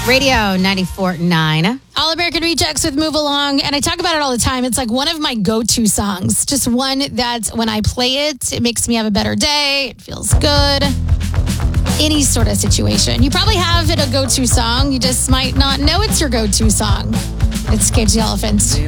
Radio 94.9. All American Rejects with Move Along. And I talk about it all the time. It's like one of my go-to songs. Just one that when I play it, it makes me have a better day. It feels good. Any sort of situation. You probably have it a go-to song. You just might not know it's your go-to song. It's Cage the Elephant.